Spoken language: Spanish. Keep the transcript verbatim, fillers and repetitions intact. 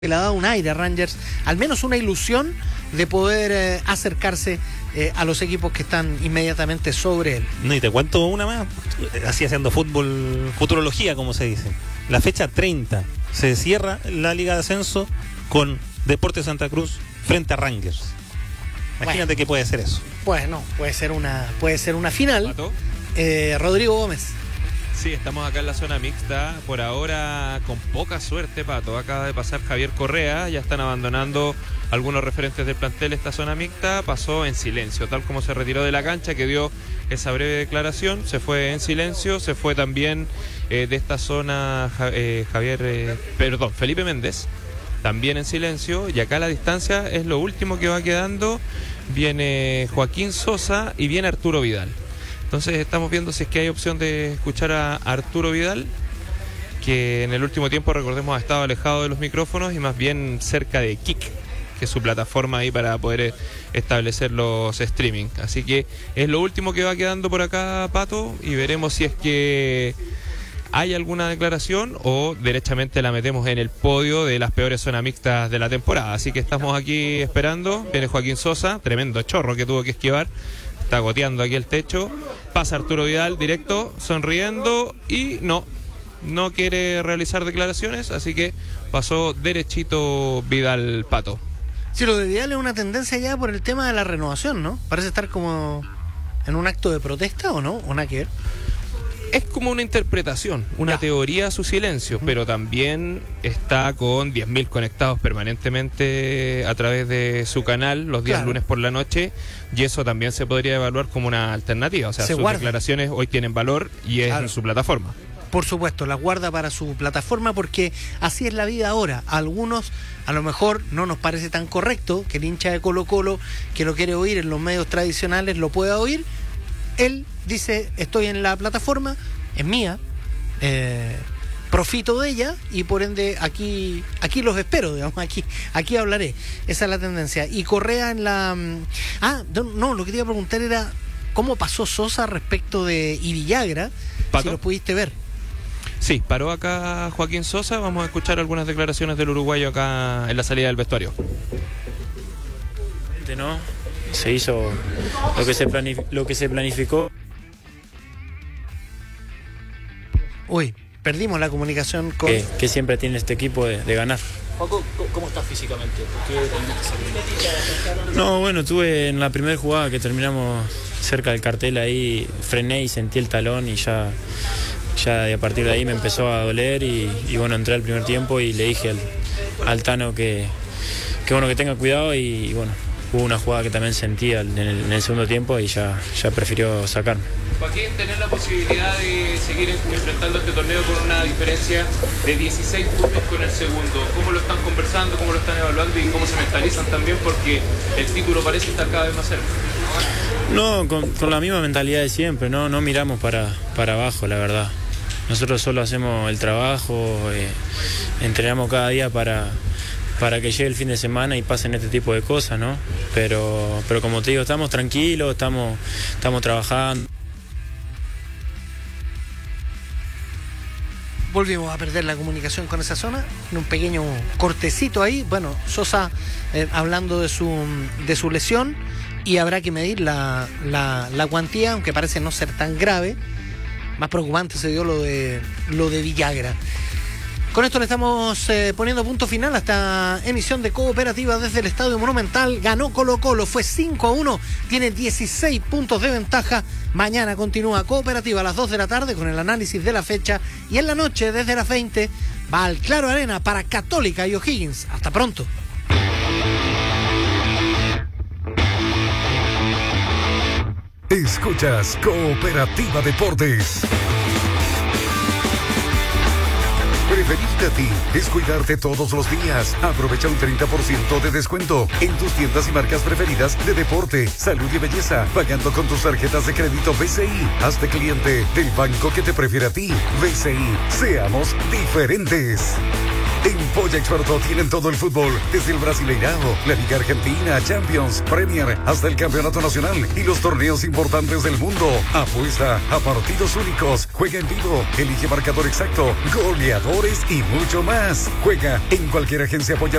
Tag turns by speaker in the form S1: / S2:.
S1: que le ha dado un aire a Rangers, al menos una ilusión de poder eh, acercarse eh, a los equipos que están inmediatamente sobre él.
S2: No, y te cuento una más, así haciendo fútbol, futurología como se dice. La fecha treinta se cierra la Liga de Ascenso con Deportes Santa Cruz frente a Rangers. Imagínate bueno, que puede ser eso.
S1: Bueno, puede ser una, puede ser una final. Eh, Rodrigo Gómez.
S3: Sí, estamos acá en la zona mixta, por ahora con poca suerte, Pato. Acaba de pasar Javier Correa, ya están abandonando algunos referentes del plantel esta zona mixta. Pasó en silencio, tal como se retiró de la cancha, que dio esa breve declaración, se fue en silencio. Se fue también eh, de esta zona eh, Javier, eh, perdón, Felipe Méndez, también en silencio. Y acá a la distancia es lo último que va quedando. Viene Joaquín Sosa y viene Arturo Vidal. Entonces estamos viendo si es que hay opción de escuchar a Arturo Vidal, que en el último tiempo, recordemos, ha estado alejado de los micrófonos y más bien cerca de Kik, que es su plataforma ahí para poder establecer los streaming. Así que es lo último que va quedando por acá, Pato, y veremos si es que hay alguna declaración o derechamente la metemos en el podio de las peores zonas mixtas de la temporada. Así que estamos aquí esperando. Viene Joaquín Sosa, tremendo chorro que tuvo que esquivar. Está goteando aquí el techo. Pasa Arturo Vidal directo, sonriendo, y no, no quiere realizar declaraciones, así que pasó derechito Vidal, Pato.
S1: Sí, lo de Vidal es una tendencia ya por el tema de la renovación, ¿no? Parece estar como en un acto de protesta, ¿o no? ¿O nada que ver?
S3: Es como una interpretación, una ya. teoría a su silencio, pero también está con diez mil conectados permanentemente a través de su canal los días claro. lunes por la noche, y eso también se podría evaluar como una alternativa. O sea, se sus guarda. declaraciones hoy tienen valor y es claro. en su plataforma.
S1: Por supuesto, las guarda para su plataforma, porque así es la vida ahora. A algunos a lo mejor no nos parece tan correcto que el hincha de Colo Colo, que lo quiere oír en los medios tradicionales, lo pueda oír. Él dice, estoy en la plataforma, es mía, eh, profito de ella y por ende aquí aquí los espero, digamos, aquí aquí hablaré. Esa es la tendencia. Y Correa en la... Ah, no, no lo que te iba a preguntar era cómo pasó Sosa respecto de Villagra, si lo pudiste ver.
S3: Sí, paró acá Joaquín Sosa. Vamos a escuchar algunas declaraciones del uruguayo acá en la salida del vestuario.
S4: ¿No? Se hizo lo que se, planif- lo que se planificó.
S1: Uy, perdimos la comunicación con...
S4: Que, que siempre tiene este equipo de, de ganar.
S5: Paco, ¿cómo estás físicamente? ¿Por qué tuviste que
S4: No, bueno, tuve en la primera jugada que terminamos cerca del cartel ahí, frené y sentí el talón y ya, ya a partir de ahí me empezó a doler y, y bueno, entré al primer tiempo y le dije al, al Tano que, que bueno, que tenga cuidado y, y bueno, hubo una jugada que también sentía en el, en el segundo tiempo y ya, ya prefirió sacarme.
S3: Joaquín, tener la posibilidad de seguir enfrentando este torneo con una diferencia de dieciséis puntos con el segundo. ¿Cómo lo están conversando, cómo lo están evaluando y cómo se mentalizan también? Porque el título parece estar cada vez más cerca.
S4: No, con, con la misma mentalidad de siempre, no, no miramos para, para abajo, la verdad. Nosotros solo hacemos el trabajo, eh, entrenamos cada día para... para que llegue el fin de semana y pasen este tipo de cosas, ¿no? Pero, pero como te digo, estamos tranquilos, estamos, estamos trabajando.
S1: Volvimos a perder la comunicación con esa zona, en un pequeño cortecito ahí. Bueno, Sosa eh, hablando de su, de su lesión, y habrá que medir la, la, la cuantía, aunque parece no ser tan grave. Más preocupante se dio lo de, lo de Villagra. Con esto le estamos eh, poniendo punto final a esta emisión de Cooperativa desde el Estadio Monumental. Ganó Colo Colo, fue cinco a uno, tiene dieciséis puntos de ventaja. Mañana continúa Cooperativa a las dos de la tarde con el análisis de la fecha, y en la noche desde las veinte va al Claro Arena para Católica y O'Higgins. Hasta pronto.
S6: Escuchas Cooperativa Deportes. Preferirte a ti es cuidarte todos los días. Aprovecha un treinta por ciento de descuento en tus tiendas y marcas preferidas de deporte, salud y belleza, pagando con tus tarjetas de crédito B C I. Hazte cliente del banco que te prefiere a ti. B C I, seamos diferentes. En Polla Experto tienen todo el fútbol, desde el Brasileirao, la Liga Argentina, Champions, Premier, hasta el Campeonato Nacional y los torneos importantes del mundo. Apuesta a partidos únicos, juega en vivo, elige marcador exacto, goleadores y mucho más. Juega en cualquier agencia Polla